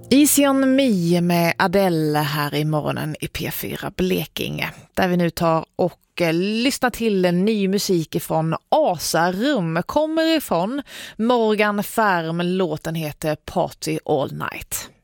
Easy on Me med Adele här i morgonen i P4 Blekinge. Där vi nu tar och lyssnar till en ny musik från Asarum. Kommer ifrån Morgan Färm, låten heter Party All Night.